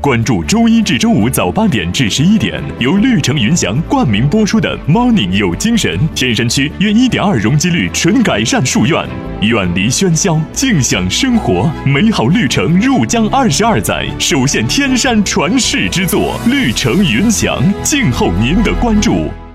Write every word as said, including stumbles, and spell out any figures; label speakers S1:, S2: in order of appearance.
S1: 关注周一至周五早八点至十一点，由绿城云翔冠名播出的 Morning 有精神。天山区约一点二容积率纯改善树院，远离喧嚣，静享生活。美好绿城入江二十二载，首现天山传世之作，绿城云翔，静候您的关注。